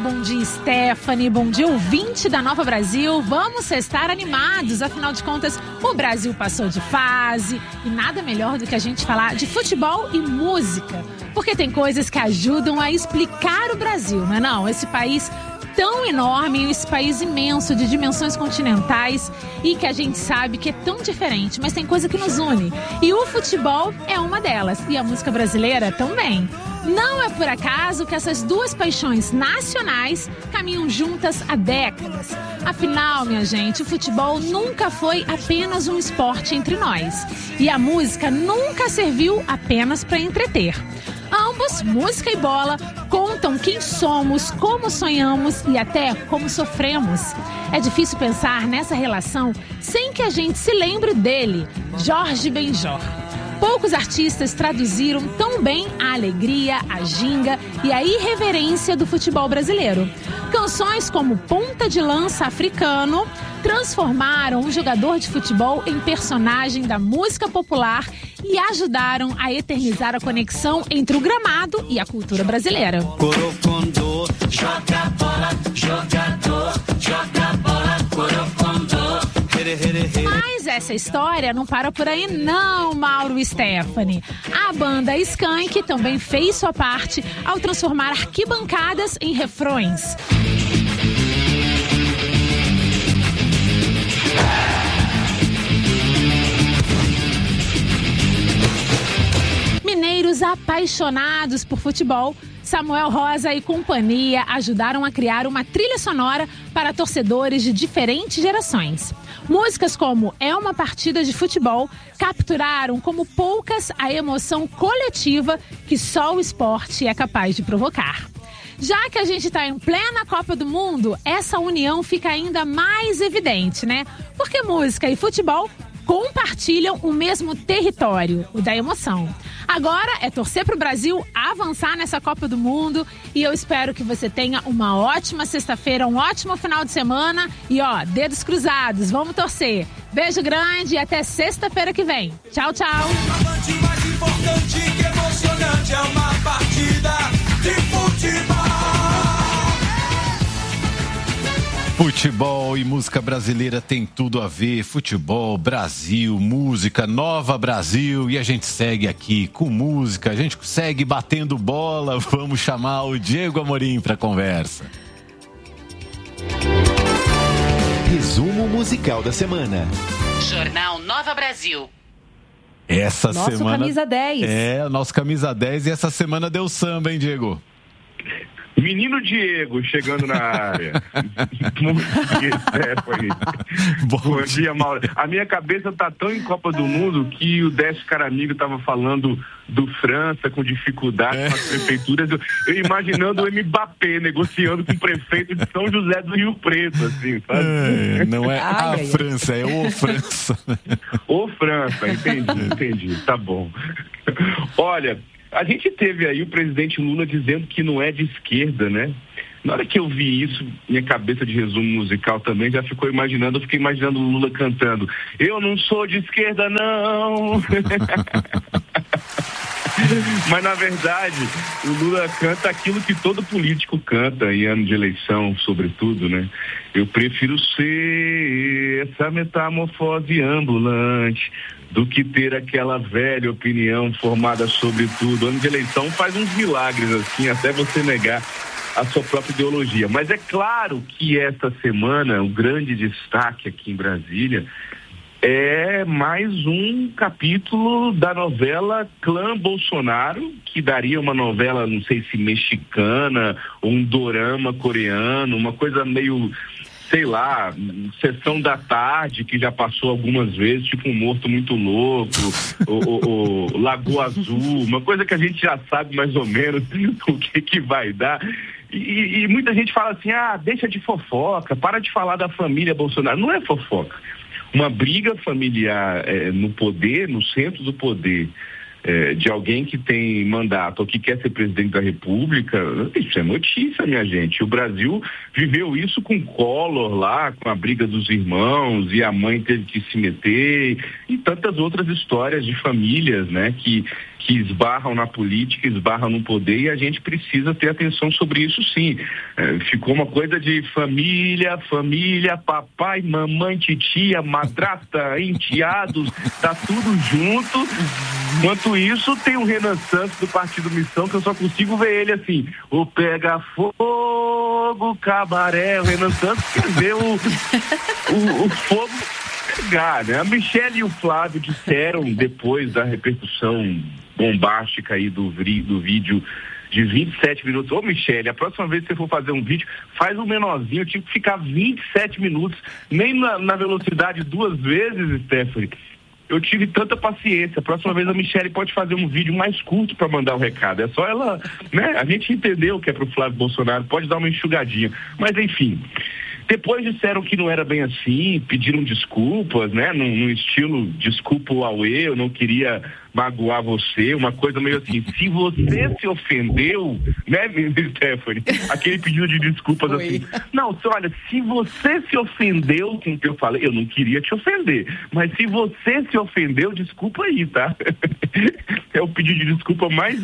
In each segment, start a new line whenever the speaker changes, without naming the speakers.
bom dia, Stephanie, bom dia, ouvinte da Nova Brasil. Vamos estar animados, afinal de contas, o Brasil passou de fase e nada melhor do que a gente falar de futebol e música, porque tem coisas que ajudam a explicar o Brasil, não é não? Esse país tão enorme, esse país imenso, de dimensões continentais e que a gente sabe que é tão diferente, mas tem coisa que nos une. E o futebol é uma delas, e a música brasileira também. Não é por acaso que essas duas paixões nacionais caminham juntas há décadas. Afinal, minha gente, o futebol nunca foi apenas um esporte entre nós. E a música nunca serviu apenas para entreter. Ambos, música e bola, contam quem somos, como sonhamos e até como sofremos. É difícil pensar nessa relação sem que a gente se lembre dele, Jorge Benjor. Poucos artistas traduziram tão bem a alegria, a ginga e a irreverência do futebol brasileiro. Canções como Ponta de Lança Africano transformaram um jogador de futebol em personagem da música popular e ajudaram a eternizar a conexão entre o gramado e a cultura brasileira.
Corocondô, joga bola, jogador, joga bola, corocondô.
Mas essa história não para por aí não, Mauro e Stephanie. A banda Skank também fez sua parte ao transformar arquibancadas em refrões. Mineiros apaixonados por futebol, Samuel Rosa e companhia ajudaram a criar uma trilha sonora para torcedores de diferentes gerações. Músicas como É uma Partida de Futebol capturaram como poucas a emoção coletiva que só o esporte é capaz de provocar. Já que a gente está em plena Copa do Mundo, essa união fica ainda mais evidente, né? Porque música e futebol compartilham o mesmo território, o da emoção. Agora é torcer para o Brasil avançar nessa Copa do Mundo e eu espero que você tenha uma ótima sexta-feira, um ótimo final de semana e dedos cruzados, vamos torcer. Beijo grande e até sexta-feira que vem. Tchau, tchau.
Mais importante que emocionante é uma partida de futebol.
Futebol e música brasileira tem tudo a ver. Futebol, Brasil, música, Nova Brasil. E a gente segue aqui com música, a gente segue batendo bola. Vamos chamar o Diego Amorim para conversa.
Resumo musical da semana.
Jornal Nova Brasil.
Essa
nosso
semana...
camisa 10.
É, nosso camisa 10. E essa semana deu samba, hein, Diego?
Menino Diego chegando na área. Bom dia, Mauro. A minha cabeça tá tão em Copa do Mundo que o Décio Caramigo tava falando do França com dificuldade com as prefeituras. Eu imaginando o Mbappé negociando com o prefeito de São José do Rio Preto, assim, sabe?
Não é a França, é o França.
O França, entendi, tá bom. Olha, a gente teve aí o presidente Lula dizendo que não é de esquerda, né? Na hora que eu vi isso, minha cabeça de resumo musical também já ficou imaginando, eu fiquei imaginando o Lula cantando: eu não sou de esquerda, não! Mas, na verdade, o Lula canta aquilo que todo político canta em ano de eleição, sobretudo, né? Eu prefiro ser essa metamorfose ambulante do que ter aquela velha opinião formada sobre tudo. Ano de eleição faz uns milagres, assim, até você negar a sua própria ideologia. Mas é claro que esta semana, o grande destaque aqui em Brasília é mais um capítulo da novela Clã Bolsonaro, que daria uma novela, não sei se mexicana, ou um dorama coreano, uma coisa meio, sei lá, Sessão da Tarde, que já passou algumas vezes, tipo Um Morto Muito Louco, o Lagoa Azul, uma coisa que a gente já sabe mais ou menos o que vai dar. E muita gente fala assim: deixa de fofoca, para de falar da família Bolsonaro. Não é fofoca. Uma briga familiar no poder, no centro do poder, de alguém que tem mandato ou que quer ser presidente da República, isso é notícia, minha gente. O Brasil viveu isso com Collor lá, com a briga dos irmãos, e a mãe teve que se meter, e tantas outras histórias de famílias, né, que esbarram na política, esbarram no poder, e a gente precisa ter atenção sobre isso, sim. Ficou uma coisa de família, papai, mamãe, titia, madrasta, enteados, tá tudo junto. Enquanto isso, tem o Renan Santos do Partido Missão, que eu só consigo ver ele assim, o pega fogo, cabaré. O Renan Santos quer ver o fogo pegar, né? A Michele e o Flávio disseram, depois da repercussão bombástica aí do vídeo de 27 minutos. Ô, Michele, a próxima vez que você for fazer um vídeo, faz um menorzinho. Eu tive que ficar 27 minutos, nem na velocidade 2 vezes, Stephanie. Eu tive tanta paciência. A próxima vez a Michele pode fazer um vídeo mais curto para mandar o recado. É só ela, né? A gente entendeu que é pro Flávio Bolsonaro, pode dar uma enxugadinha. Mas, enfim... Depois disseram que não era bem assim, pediram desculpas, né? Num estilo, desculpa o Aue, eu não queria magoar você, uma coisa meio assim, se você se ofendeu, né, Stephanie? Aquele pedido de desculpas assim. Não, olha, se você se ofendeu com o que eu falei, eu não queria te ofender, mas se você se ofendeu, desculpa aí, tá? É o pedido de desculpa mais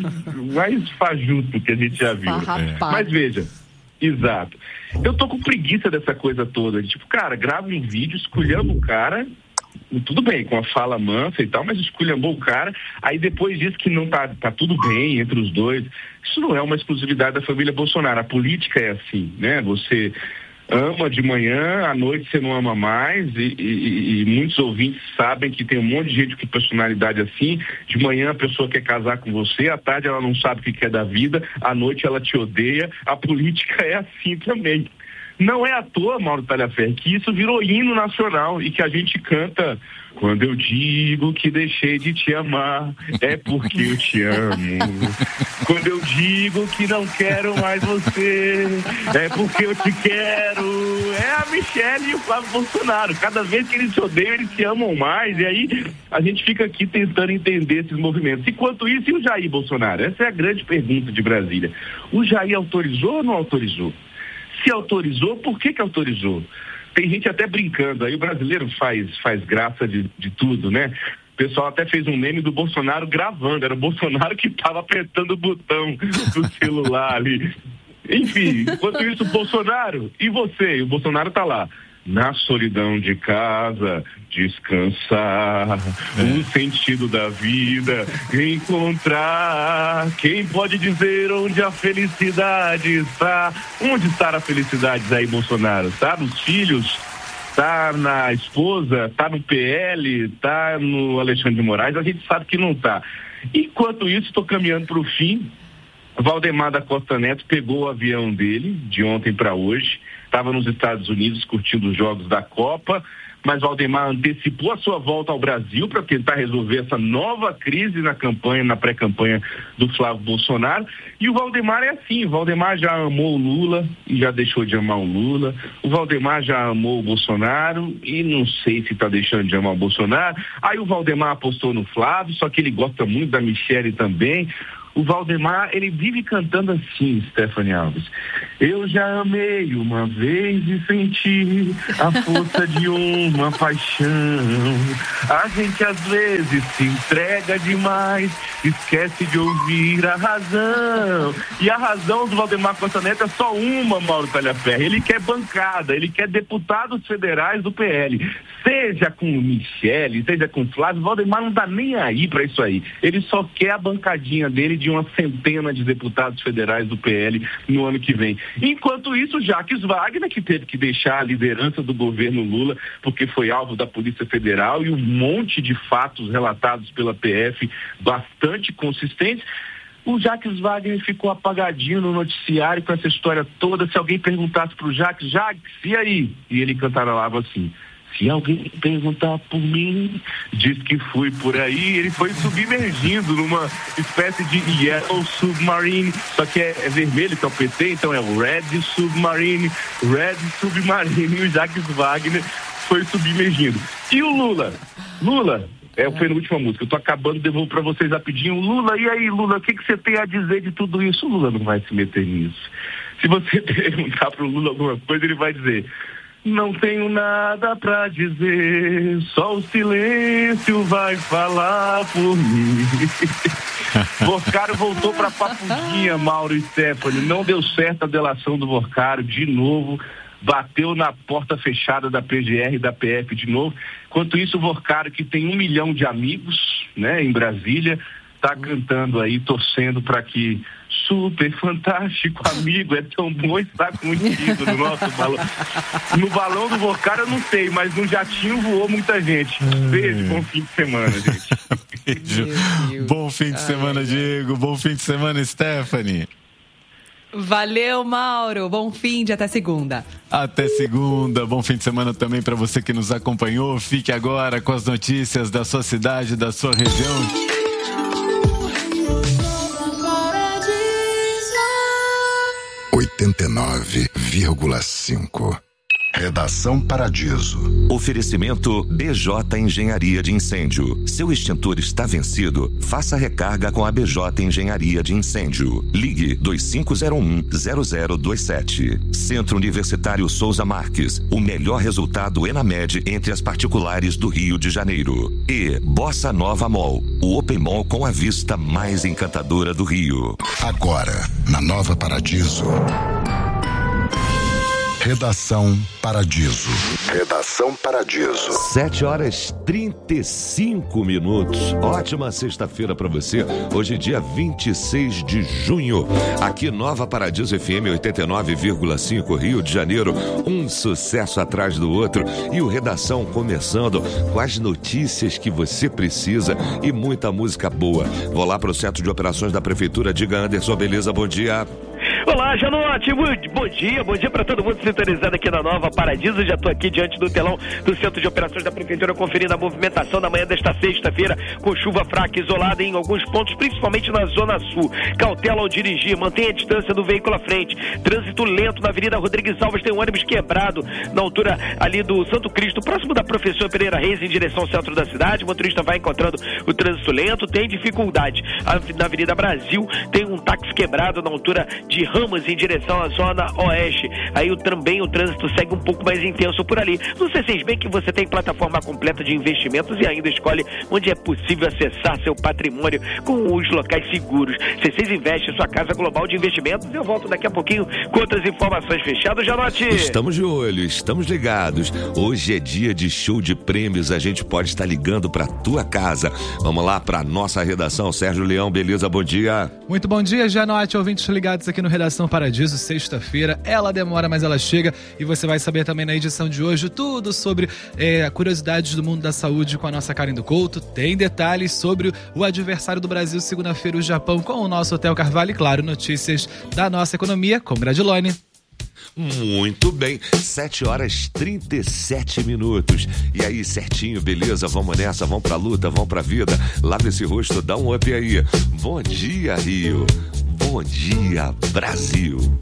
fajuto que a gente já viu. Mas veja, exato. Eu tô com preguiça dessa coisa toda. Tipo, cara, grava um vídeo, esculhamba o cara, tudo bem, com a fala mansa e tal, mas esculhambou o cara, aí depois diz que não tá tudo bem entre os dois. Isso não é uma exclusividade da família Bolsonaro. A política é assim, né? Você ama de manhã, à noite você não ama mais, e muitos ouvintes sabem que tem um monte de gente com personalidade assim. De manhã a pessoa quer casar com você, à tarde ela não sabe o que quer da vida, à noite ela te odeia. A política é assim também. Não é à toa, Mauro Talhaferri, que isso virou hino nacional e que a gente canta: quando eu digo que deixei de te amar, é porque eu te amo. Quando eu digo que não quero mais você, é porque eu te quero. É a Michele e o Flávio Bolsonaro. Cada vez que eles se odeiam, eles se amam mais. E aí a gente fica aqui tentando entender esses movimentos. Enquanto isso, e o Jair Bolsonaro? Essa é a grande pergunta de Brasília. O Jair autorizou ou não autorizou? Se autorizou, por que autorizou? Tem gente até brincando, aí o brasileiro faz graça de tudo, né? O pessoal até fez um meme do Bolsonaro gravando, era o Bolsonaro que estava apertando o botão do celular ali. Enfim, enquanto isso, Bolsonaro, e você? E o Bolsonaro tá lá, na solidão de casa, descansar, o sentido da vida, encontrar. Quem pode dizer onde a felicidade está? Onde está a felicidade aí, Bolsonaro? Está nos filhos? Está na esposa? Está no PL? Está no Alexandre de Moraes? A gente sabe que não está. Enquanto isso, estou caminhando para o fim. Valdemar da Costa Neto pegou o avião dele de ontem para hoje, estava nos Estados Unidos curtindo os jogos da Copa, mas Valdemar antecipou a sua volta ao Brasil para tentar resolver essa nova crise na campanha, na pré-campanha do Flávio Bolsonaro. E o Valdemar é assim, o Valdemar já amou o Lula e já deixou de amar o Lula, o Valdemar já amou o Bolsonaro e não sei se está deixando de amar o Bolsonaro. Aí o Valdemar apostou no Flávio, só que ele gosta muito da Michele também. O Valdemar, ele vive cantando assim, Stephanie Alves. Eu já amei uma vez e senti a força de uma paixão. A gente às vezes se entrega demais, esquece de ouvir a razão. E a razão do Valdemar Costa Neto é só uma, Mauro Talhaferri. Ele quer bancada, ele quer deputados federais do PL. Seja com Michele, seja com Flávio, o Valdemar não tá nem aí para isso aí. Ele só quer a bancadinha dele de uma centena de deputados federais do PL no ano que vem. Enquanto isso, Jacques Wagner, que teve que deixar a liderança do governo Lula porque foi alvo da Polícia Federal, e um monte de fatos relatados pela PF bastante consistentes, o Jacques Wagner ficou apagadinho no noticiário com essa história toda. Se alguém perguntasse pro Jacques, e aí? E ele cantarolava assim: se alguém perguntar por mim, diz que fui por aí. Ele foi submergindo numa espécie de Yellow Submarine, só que é vermelho, que é o PT, então é o Red Submarine. E o Jacques Wagner foi submergindo. E o Lula? Lula, Foi na última música. Eu tô acabando, devolvo pra vocês rapidinho. Lula, e aí, Lula, o que você tem a dizer de tudo isso? O Lula não vai se meter nisso. Se você perguntar pro Lula alguma coisa, ele vai dizer: não tenho nada pra dizer, só o silêncio vai falar por mim. Vorcaro voltou pra Papudinha, Mauro e Stephanie. Não deu certo a delação do Vorcaro de novo. Bateu na porta fechada da PGR e da PF de novo. Enquanto isso, o Vorcaro, que tem 1 milhão de amigos, né, em Brasília, tá cantando aí, torcendo para que super fantástico amigo, é tão bom estar contigo no nosso balão. No balão do Vorcaro eu não sei, mas no jatinho voou muita gente. Beijo, bom fim de semana, gente.
Beijo. Bom fim de semana, Diego. Bom fim de semana, Stephanie.
Valeu, Mauro. Bom fim de até segunda.
Até segunda. Bom fim de semana também para você que nos acompanhou. Fique agora com as notícias da sua cidade, da sua região.
89,5. Redação Paradiso.
Oferecimento BJ Engenharia de Incêndio. Seu extintor está vencido? Faça recarga com a BJ Engenharia de Incêndio. Ligue 2501-0027. Centro Universitário Souza Marques. O melhor resultado ENAMED entre as particulares do Rio de Janeiro. E Bossa Nova Mall. O Open Mall com a vista mais encantadora do Rio.
Agora, na Nova Paradiso. Redação Paradiso. Redação Paradiso.
7h35. Ótima sexta-feira para você. Hoje, dia 26 de junho. Aqui, Nova Paradiso FM 89,5, Rio de Janeiro. Um sucesso atrás do outro. E o Redação começando com as notícias que você precisa e muita música boa. Vou lá pro Centro de Operações da Prefeitura. Diga, Anderson, beleza? Bom dia.
Olá, Janote, bom dia para todo mundo sintonizado aqui na Nova Paradiso. Já estou aqui diante do telão do Centro de Operações da Prefeitura conferindo a movimentação da manhã desta sexta-feira, com chuva fraca isolada em alguns pontos, principalmente na Zona Sul. Cautela ao dirigir, mantenha a distância do veículo à frente. Trânsito lento na Avenida Rodrigues Alves, tem um ônibus quebrado na altura ali do Santo Cristo, próximo da Professor Pereira Reis, em direção ao centro da cidade. O motorista vai encontrando o trânsito lento, tem dificuldade. Na Avenida Brasil tem um táxi quebrado na altura de Ramos, em direção à Zona Oeste. Aí também o trânsito segue um pouco mais intenso por ali. No C6 Bank você tem plataforma completa de investimentos e ainda escolhe onde é possível acessar seu patrimônio com os locais seguros. C6 Investe, sua casa global de investimentos. Eu volto daqui a pouquinho com outras informações. Fechado, Janote?
Estamos de olho, estamos ligados. Hoje é dia de show de prêmios. A gente pode estar ligando para tua casa. Vamos lá para nossa redação. Sérgio Leão, beleza? Bom dia.
Muito bom dia, Janote. Ouvintes ligados aqui no Redação Paradiso, sexta-feira. Ela demora, mas ela chega, e você vai saber também na edição de hoje tudo sobre curiosidades do mundo da saúde com a nossa Karen do Couto. Tem detalhes sobre o adversário do Brasil, segunda-feira, o Japão, com o nosso Hotel Carvalho, e claro, notícias da nossa economia com Gradilone.
Muito bem, 7h37. E aí, certinho, beleza? Vamos nessa, vamos pra luta, vamos pra vida. Lava esse rosto, dá um up aí. Bom dia, Rio. Bom dia, Brasil.